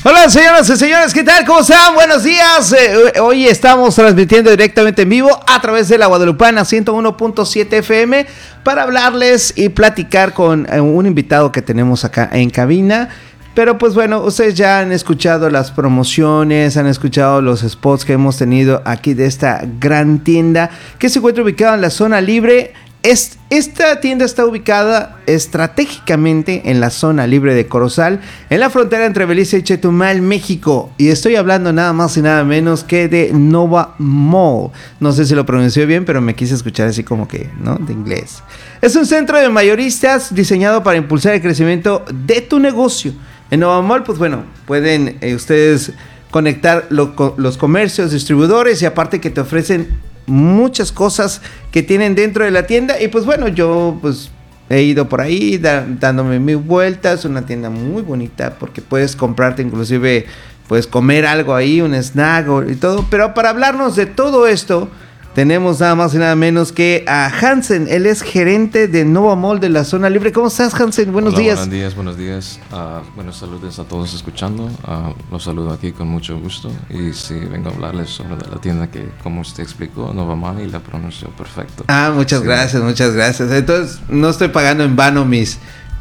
Hola señoras y señores, ¿qué tal? ¿Cómo están? Buenos días. Hoy estamos transmitiendo directamente en vivo a través de la Guadalupana 101.7 FM para hablarles y platicar con un invitado que tenemos acá en cabina. Pero pues bueno, ustedes ya han escuchado las promociones, han escuchado los spots que hemos tenido aquí de esta gran tienda que se encuentra ubicada en la zona libre. Esta tienda está ubicada estratégicamente en la zona libre de Corozal, en la frontera entre Belice y Chetumal, México. Y estoy hablando nada más y nada menos que de Nova Mall. No sé si lo pronuncié bien, pero me quise escuchar así como que, ¿no? De inglés. Es un centro de mayoristas diseñado para impulsar el crecimiento de tu negocio. En Nova Mall, pues bueno, pueden ustedes conectar los comercios, distribuidores y aparte que te ofrecen muchas cosas que tienen dentro de la tienda. Y pues bueno, yo pues he ido por ahí dándome mis vueltas. Una tienda muy bonita porque puedes comprarte inclusive, puedes comer algo ahí, un snack y todo. Pero para hablarnos de todo esto tenemos nada más y nada menos que a Hansen. Él es gerente de Nova Mall de la zona libre. ¿Cómo estás, Hansen? Buenos días. Buenos días. Buenos saludos a todos escuchando. Los saludo aquí con mucho gusto. Y sí, vengo a hablarles sobre la tienda que, como usted explicó, Nova Mall, y la pronunció perfecto. Muchas gracias. Entonces, no estoy pagando en vano mis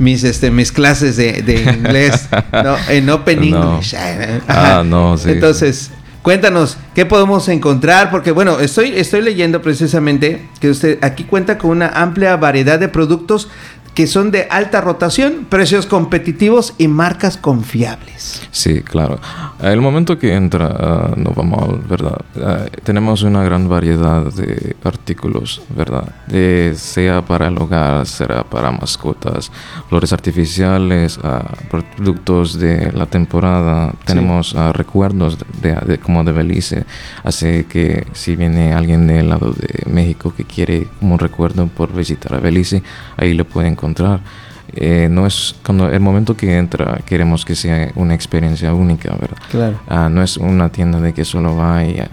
clases de inglés, ¿no? En Open English. No, sí. Entonces, cuéntanos, ¿qué podemos encontrar? Porque bueno, estoy leyendo precisamente que usted aquí cuenta con una amplia variedad de productos que son de alta rotación, precios competitivos y marcas confiables. Sí, claro. El momento que entra Nova Mall, ¿verdad? Tenemos una gran variedad de artículos, ¿verdad? Sea para el hogar, sea para mascotas, flores artificiales, productos de la temporada. Sí. Tenemos recuerdos como de Belice. Así que si viene alguien del lado de México que quiere como un recuerdo por visitar a Belice, ahí lo pueden encontrar. No es cuando el momento que entra queremos que sea una experiencia única, ¿verdad? Claro. No es una tienda de que solo va y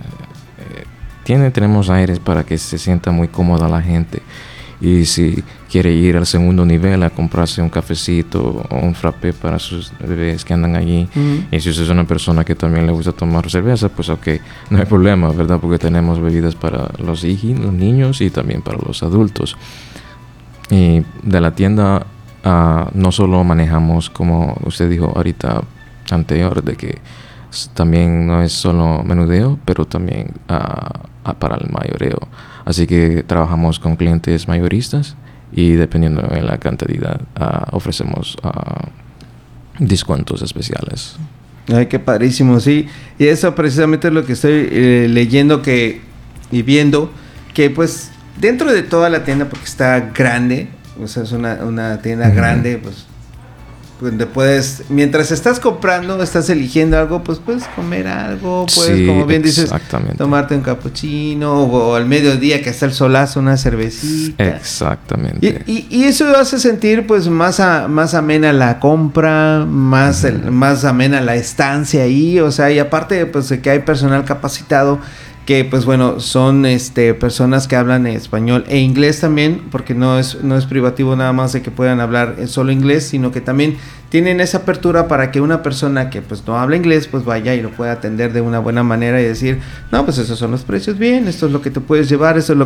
tenemos aires para que se sienta muy cómoda la gente. Y si quiere ir al segundo nivel a comprarse un cafecito o un frappé para sus bebés que andan allí, y si usted es una persona que también le gusta tomar cerveza, pues ok, no hay problema, ¿verdad? Porque tenemos bebidas para los niños y también para los adultos. Y de la tienda no solo manejamos, como usted dijo ahorita anterior, de que también no es solo menudeo, pero también para el mayoreo. Así que trabajamos con clientes mayoristas y dependiendo de la cantidad ofrecemos descuentos especiales. Ay, qué padrísimo, sí. Y eso precisamente es lo que estoy leyendo y viendo, que pues dentro de toda la tienda, porque está grande, o sea, es una tienda grande, pues donde puedes, mientras estás comprando, estás eligiendo algo, pues puedes comer algo, puedes, sí, como bien dices, tomarte un cappuccino o al mediodía que está el solazo, una cervecita. Exactamente. Y eso hace sentir pues más amena la compra, más amena la estancia ahí, o sea, y aparte pues de que hay personal capacitado que pues bueno, son personas que hablan español e inglés también, porque no es privativo nada más de que puedan hablar solo inglés, sino que también tienen esa apertura para que una persona que pues no habla inglés pues vaya y lo pueda atender de una buena manera y decir, no, pues esos son los precios, bien, esto es lo que te puedes llevar, esto es lo